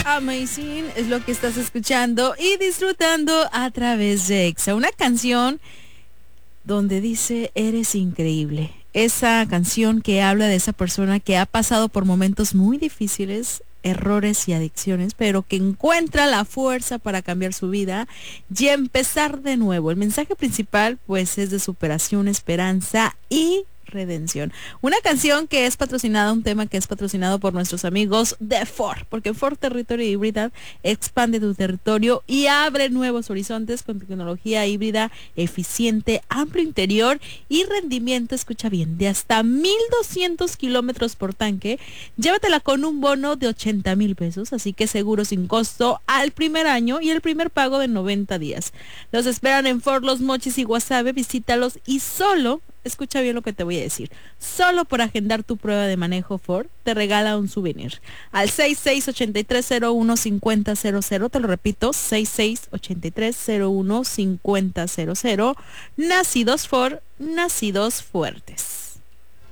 Amazing es lo que estás escuchando y disfrutando a través de Exa. Una canción donde dice, eres increíble. Esa canción que habla de esa persona que ha pasado por momentos muy difíciles, errores y adicciones, pero que encuentra la fuerza para cambiar su vida y empezar de nuevo. El mensaje principal pues es de superación, esperanza y redención. Una canción que es patrocinada, un tema que es patrocinado por nuestros amigos de Ford, porque Ford Territorio Híbrida expande tu territorio y abre nuevos horizontes con tecnología híbrida eficiente, amplio interior y rendimiento, escucha bien, de hasta 1,200 kilómetros por tanque. Llévatela con un bono de 80,000 pesos, así que seguro sin costo al primer año y el primer pago de 90 días. Los esperan en Ford Los Mochis y Guasave, visítalos y solo, escucha bien lo que te voy a decir, solo por agendar tu prueba de manejo Ford, te regala un souvenir. Al 6683015000, te lo repito, 6683015000. Nacidos Ford, nacidos fuertes.